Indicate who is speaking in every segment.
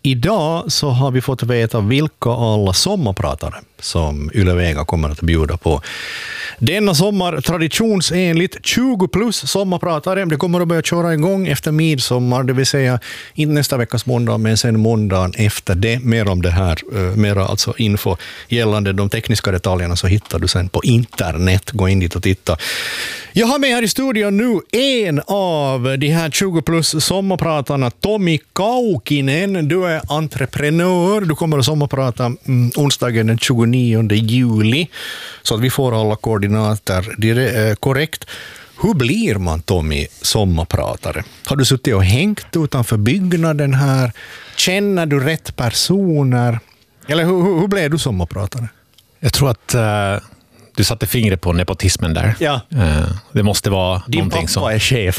Speaker 1: idag så har vi fått veta vilka alla sommarpratare som Yle Vega kommer att bjuda på. Denna sommar traditionsenligt 20 plus sommarpratare. Det kommer att börja köra igång efter midsommar, det vill säga inte nästa veckas måndag men sen måndagen efter det. Mer om det här, mera alltså info gällande de tekniska detaljerna så hittar du sen på internet. Gå in dit och titta. Jag har med här i studion nu en av de här 20 plus sommarpratarna, Tomi Kaukinen. Du är entreprenör. Du kommer att sommarprata onsdagen den 29 juli så att vi får alla koordinater korrekt. Hur blir man, Tomi, sommarpratare? Har du suttit och hängt utanför byggnaden här? Känner du rätt personer? Eller hur blev du sommarpratare?
Speaker 2: Jag tror att du satte fingret på nepotismen där.
Speaker 1: Ja.
Speaker 2: Det måste vara
Speaker 1: din
Speaker 2: någonting
Speaker 1: pappa är chef.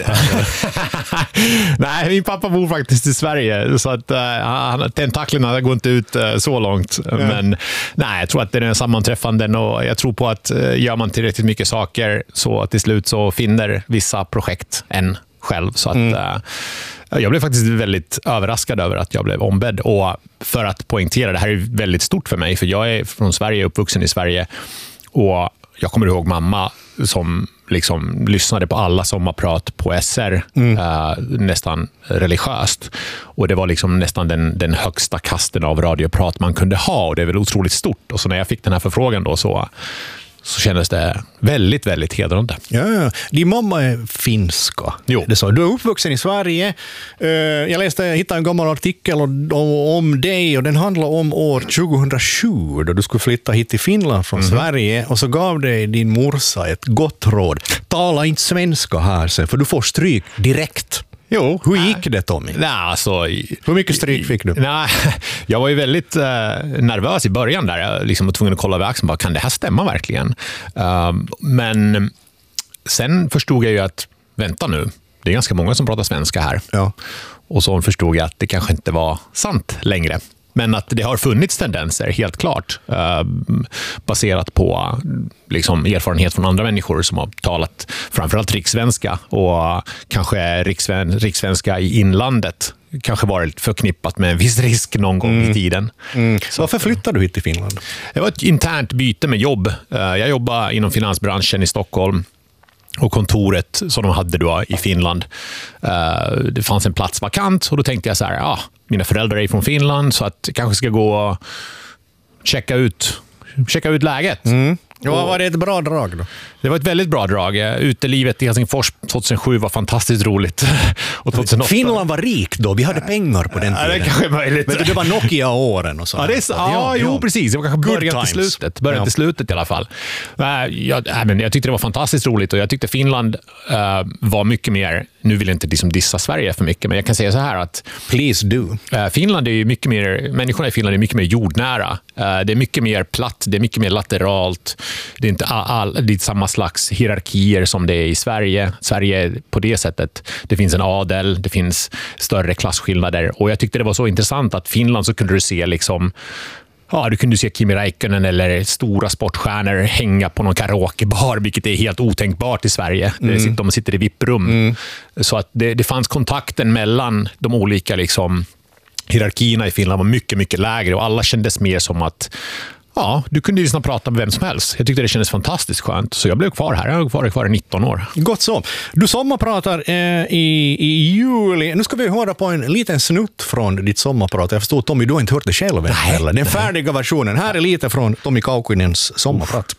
Speaker 2: Nej, min pappa bor faktiskt i Sverige så att tentaklerna går inte ut så långt. Ja. Men nej, jag tror att det är sammanträffanden och jag tror på att gör man tillräckligt mycket saker så till slut så finner vissa projekt en själv. Så att jag blev faktiskt väldigt överraskad över att jag blev ombedd. Och för att poängtera, det här är väldigt stort för mig för jag är från Sverige, uppvuxen i Sverige. Och jag kommer ihåg mamma som liksom lyssnade på alla sommarprat på SR nästan religiöst. Och det var liksom nästan den högsta kasten av radioprat man kunde ha och det är väl otroligt stort. Och så när jag fick den här förfrågan då så kändes det väldigt, väldigt hedrande.
Speaker 1: Ja. Din mamma är finska.
Speaker 2: Jo.
Speaker 1: Det så. Du är uppvuxen i Sverige. Jag hittade en gammal artikel om dig och den handlar om år 2007 då du skulle flytta hit till Finland från Sverige och så gav dig din morsa ett gott råd. Tala inte svenska här sen för du får stryk direkt.
Speaker 2: Jo.
Speaker 1: Hur gick det, Tommy?
Speaker 2: Nej, alltså,
Speaker 1: hur mycket stryk fick du?
Speaker 2: Nej, jag var ju väldigt nervös i början där. Jag liksom var tvungen att kolla över axeln. Bara, kan det här stämma verkligen? Men sen förstod jag ju att, vänta nu, det är ganska många som pratar svenska här. Ja. Och så förstod jag att det kanske inte var sant längre. Men att det har funnits tendenser, helt klart, baserat på liksom, erfarenhet från andra människor som har talat framförallt rikssvenska och kanske rikssvenska i inlandet kanske varit förknippat med en viss risk någon gång i tiden.
Speaker 1: Så varför flyttade du hit till Finland?
Speaker 2: Det var ett internt byte med jobb. Jag jobbade inom finansbranschen i Stockholm. Och kontoret som de hade då i Finland, det fanns en plats vakant och då tänkte jag så här, mina föräldrar är från Finland så att jag kanske ska gå och checka ut läget.
Speaker 1: Ja, var det ett bra drag då?
Speaker 2: Det var ett väldigt bra drag. Utelivet i Helsingfors 2007 var fantastiskt roligt. Och 2008...
Speaker 1: Finland var rik då, vi hade pengar på den tiden.
Speaker 2: Ja, det kanske är möjligt.
Speaker 1: Men det var Nokia-åren och så.
Speaker 2: Ja, det är jo, precis. Det var kanske början till slutet i alla fall. Men jag tyckte det var fantastiskt roligt och jag tyckte Finland var mycket mer, nu vill jag inte liksom dissa Sverige för mycket, men jag kan säga så här att
Speaker 1: please do.
Speaker 2: Finland är ju mycket mer, människorna i Finland är mycket mer jordnära. Det är mycket mer platt, det är mycket mer lateralt. Det är inte det är samma slags hierarkier som det är i Sverige. Sverige på det sättet. Det finns en adel, det finns större klasskillnader. Och jag tyckte det var så intressant att Finland så kunde du se liksom... Ja, du kunde se Kimi Räikkönen eller stora sportstjärnor hänga på någon karaokebar, vilket är helt otänkbart i Sverige. De sitter i VIP-rum. Så att det fanns kontakten mellan de olika liksom, hierarkierna i Finland var mycket, mycket lägre och alla kändes mer som att du kunde ju snart prata med vem som helst. Jag tyckte det kändes fantastiskt skönt. Så jag blev kvar här. Jag har varit kvar i 19 år.
Speaker 1: Gott så. Du sommarpratar i juli. Nu ska vi höra på en liten snutt från ditt sommarprat. Jag förstår, Tommy, du har inte hört det själv än heller. Den färdiga versionen. Här är lite från Tomi Kaukinens sommarprat.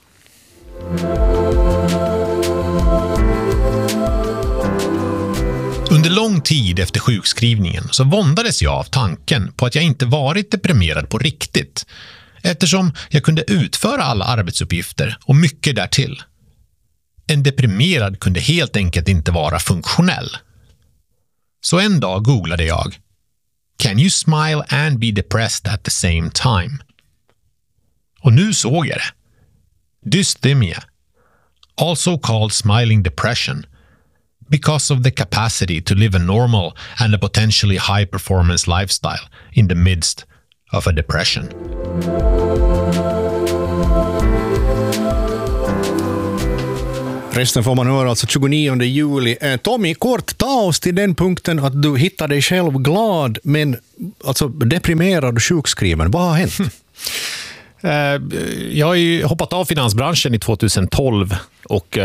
Speaker 3: Under lång tid efter sjukskrivningen så våndades jag av tanken på att jag inte varit deprimerad på riktigt. Eftersom jag kunde utföra alla arbetsuppgifter och mycket därtill. En deprimerad kunde helt enkelt inte vara funktionell. Så en dag googlade jag "Can you smile and be depressed at the same time?" Och nu såg jag det. Dysthymia, also called smiling depression, because of the capacity to live a normal and a potentially high performance lifestyle in the midst of a depression.
Speaker 1: Resten får man höra alltså 29 juli. Tommy, kort, ta oss till den punkten att du hittar dig själv glad, men alltså deprimerad och sjukskriven. Vad har hänt?
Speaker 2: Jag har ju hoppat av finansbranschen i 2012 och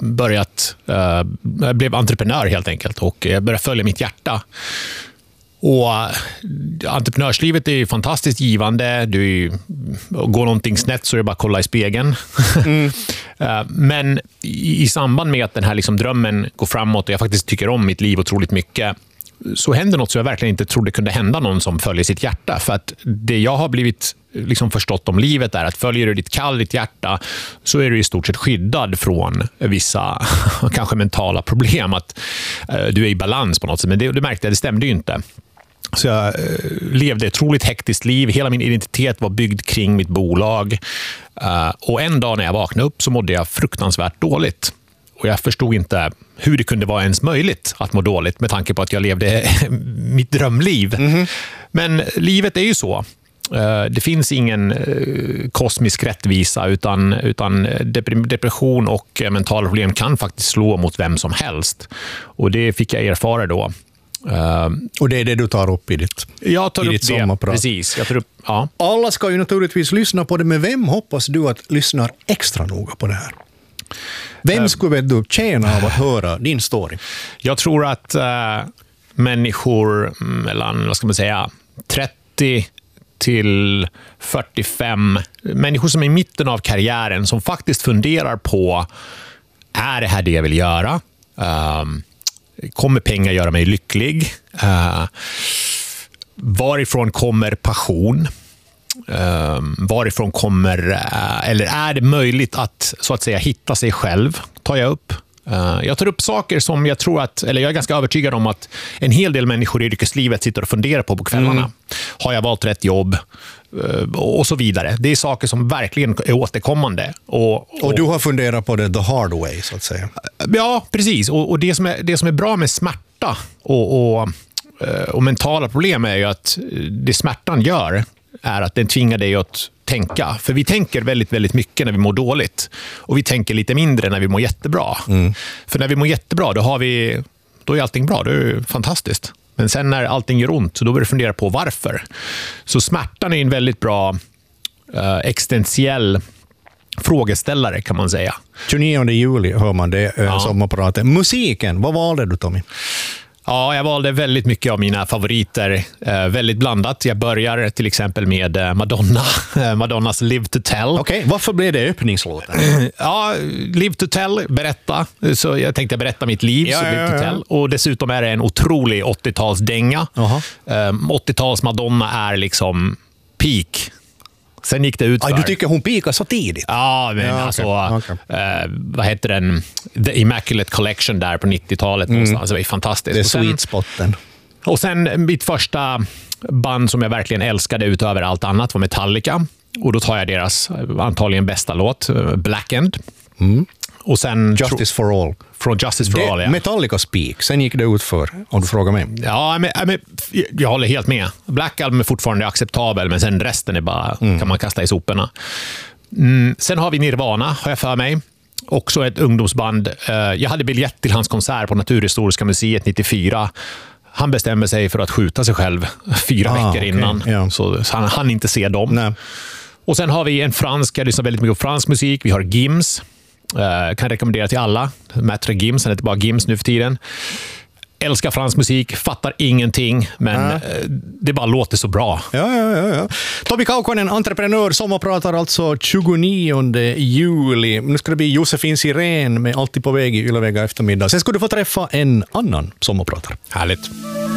Speaker 2: blev entreprenör helt enkelt och började följa mitt hjärta. Och entreprenörslivet är ju fantastiskt givande. Går någonting snett så är det bara att kolla i spegeln. Men i samband med att den här liksom drömmen går framåt och jag faktiskt tycker om mitt liv otroligt mycket, så händer något som jag verkligen inte trodde kunde hända någon som följer sitt hjärta. För att det jag har blivit liksom förstått om livet är att följer du ditt kall, ditt hjärta, så är du i stort sett skyddad från vissa kanske mentala problem. Att du är i balans på något sätt. Men det märkte jag, det stämde ju inte. Så jag levde ett otroligt hektiskt liv. Hela min identitet var byggd kring mitt bolag. Och en dag när jag vaknade upp så mådde jag fruktansvärt dåligt. Och jag förstod inte hur det kunde vara ens möjligt att må dåligt med tanke på att jag levde mitt drömliv. Men livet är ju så. Det finns ingen kosmisk rättvisa utan depression och mentala problem kan faktiskt slå mot vem som helst. Och det fick jag erfara då.
Speaker 1: Och det är det du tar upp i ditt sommarprat.
Speaker 2: Precis. Jag tar upp, ja.
Speaker 1: Alla ska ju naturligtvis lyssna på det, men vem hoppas du att lyssnar extra noga på det här? Vem skulle du tjäna av att höra din story?
Speaker 2: Jag tror att människor mellan, 30 till 45, människor som är i mitten av karriären som faktiskt funderar på, är det här det jag vill göra? Kommer pengar göra mig lycklig? Varifrån kommer passion? Varifrån kommer, eller är det möjligt att så att säga hitta sig själv? Tar jag upp. Jag tar upp saker som jag tror att, eller jag är ganska övertygad om att en hel del människor i yrkeslivet sitter och funderar på kvällarna. Har jag valt rätt jobb? Och så vidare. Det är saker som verkligen är återkommande. Och
Speaker 1: du har funderat på det the hard way, så att säga.
Speaker 2: Ja, precis. Och det som är bra med smärta och mentala problem är ju att det smärtan gör är att den tvingar dig att tänka. För vi tänker väldigt, väldigt mycket när vi mår dåligt. Och vi tänker lite mindre när vi mår jättebra. För när vi mår jättebra, då är allting bra. Det är fantastiskt. Men sen när allting gör ont, så då börjar du fundera på varför. Så smärtan är en väldigt bra existentiell frågeställare, kan man säga. 29 juli hör man det sommarpratet. Musiken, vad valde du, Tommy? Ja, jag valde väldigt mycket av mina favoriter. Väldigt blandat. Jag börjar till exempel med Madonnas Live to Tell.
Speaker 1: Okej, varför blev det öppningslåten?
Speaker 2: Ja, Live to Tell, berätta. Så jag tänkte berätta mitt liv, så Live to Tell. Och dessutom är det en otrolig 80-talsdänga. 80-tals Madonna är liksom peak. Sen gick det ut för...
Speaker 1: Du tycker hon pikar så tidigt?
Speaker 2: Ja, men vad heter den? The Immaculate Collection där på 90-talet någonstans. Det var fantastiskt.
Speaker 1: Det är sweet spotten.
Speaker 2: Och sen mitt första band som jag verkligen älskade utöver allt annat var Metallica. Och då tar jag deras antagligen bästa låt, Blackened. Och sen
Speaker 1: Justice for All.
Speaker 2: Från Justice for All, ja.
Speaker 1: Metallica speak. Sen gick det ut för, om du frågar mig.
Speaker 2: Ja, men jag håller helt med. Black Album är fortfarande acceptabel, men sen resten är bara kan man kasta i soporna. Sen har vi Nirvana, har jag för mig. Också ett ungdomsband. Jag hade biljett till hans konsert på Naturhistoriska museet 94. Han bestämmer sig för att skjuta sig själv 4 veckor innan. Yeah. Så han hann inte se dem. Nej. Och sen har vi en fransk, jag lyssnar väldigt mycket på fransk musik. Vi har Gims. Kan rekommendera till alla. Maitre Gims, han heter bara Gims nu för tiden. Älskar fransk musik, fattar ingenting, men det bara låter så bra.
Speaker 1: Ja. Tomi Kaukonen, entreprenör, sommarpratar alltså 29 juli. Nu ska det bli Josefin Sirén med Alltid på väg i Ylväga eftermiddag. Sen ska du få träffa en annan sommarpratare.
Speaker 2: Härligt.